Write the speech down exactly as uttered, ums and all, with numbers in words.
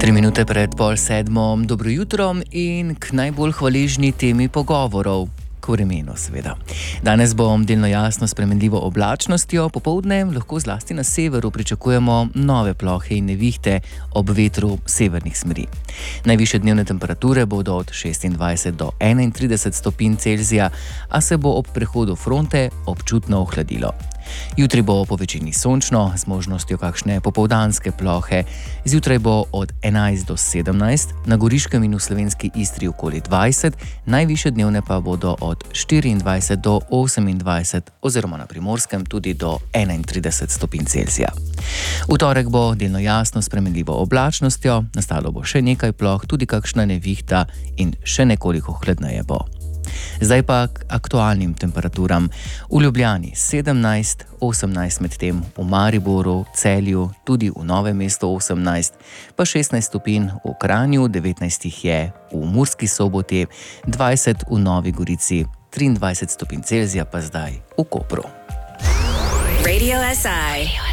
Tri minute pred pol sedmo, dobro jutro in k najbolj hvaležni temi pogovorov. K vremenu, seveda. Danes bo delno jasno s spremenljivo oblačnostjo, popoldne lahko zlasti na severu pričakujemo nove plohe in nevihte ob vetru severnih smeri. Najvišje dnevne temperature bodo od šestindvajset do enaintrideset stopinj Celzija, a se bo ob prehodu fronte občutno ohladilo. Jutri bo po večini sončno, z možnostjo kakšne popoldanske plohe. Zjutraj bo od enajst do sedemnajst, na Goriškem in v slovenski Istri okoli dvajset, najvišje dnevne pa bodo od štiriindvajset do osemindvajset oziroma na Primorskem tudi do enaintrideset stopinj Celzija. V torek bo delno jasno s spremenljivo oblačnostjo, nastalo bo še nekaj ploh, tudi kakšna nevihta in še nekoliko hladneje bo. Zdaj pa k aktualnim temperaturam. V Ljubljani sedemnajst, osemnajst medtem v Mariboru, Celju, tudi v Novem mestu osemnajst, pa šestnajst stopinj v Kranju, devetnajst jih je v Murski Soboti, dvajset v Novi Gorici, triindvajset stopinj Celzija pa zdaj v Kopru. Radio S I.